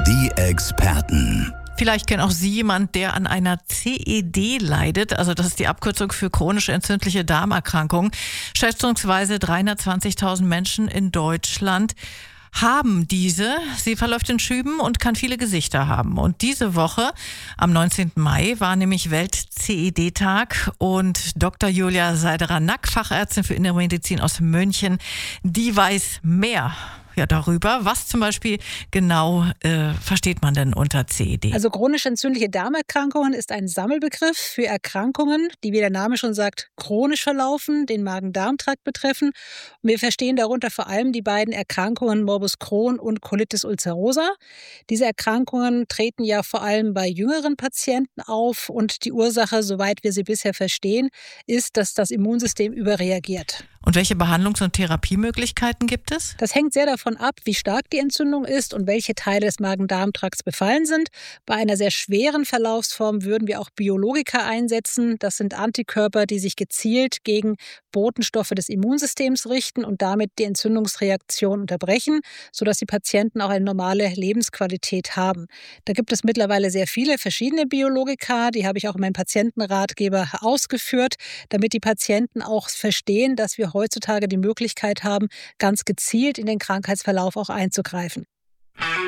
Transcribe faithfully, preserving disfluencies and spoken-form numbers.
Die Experten. Vielleicht kennen auch Sie jemanden, der an einer C E D leidet. Also das ist die Abkürzung für chronisch entzündliche Darmerkrankung. Schätzungsweise dreihundertzwanzigtausend Menschen in Deutschland haben diese. Sie verläuft in Schüben und kann viele Gesichter haben. Und diese Woche, am neunzehnten Mai, war nämlich Welt-C E D-Tag. Und Doktor Julia Seiderer-Nack, Fachärztin für Innere Medizin aus München, die weiß mehr ja, darüber. Was zum Beispiel genau äh, versteht man denn unter C E D? Also chronisch entzündliche Darmerkrankungen ist ein Sammelbegriff für Erkrankungen, die, wie der Name schon sagt, chronisch verlaufen, den Magen-Darm-Trakt betreffen. Und wir verstehen darunter vor allem die beiden Erkrankungen Morbus Crohn und Colitis ulcerosa. Diese Erkrankungen treten ja vor allem bei jüngeren Patienten auf und die Ursache, soweit wir sie bisher verstehen, ist, dass das Immunsystem überreagiert. Und welche Behandlungs- und Therapiemöglichkeiten gibt es? Das hängt sehr davon ab, wie stark die Entzündung ist und welche Teile des Magen-Darm-Trakts befallen sind. Bei einer sehr schweren Verlaufsform würden wir auch Biologika einsetzen. Das sind Antikörper, die sich gezielt gegen Botenstoffe des Immunsystems richten und damit die Entzündungsreaktion unterbrechen, sodass die Patienten auch eine normale Lebensqualität haben. Da gibt es mittlerweile sehr viele verschiedene Biologika. Die habe ich auch in meinem Patientenratgeber ausgeführt, damit die Patienten auch verstehen, dass wir heutzutage die Möglichkeit haben, ganz gezielt in den Krankheitsverlauf auch einzugreifen.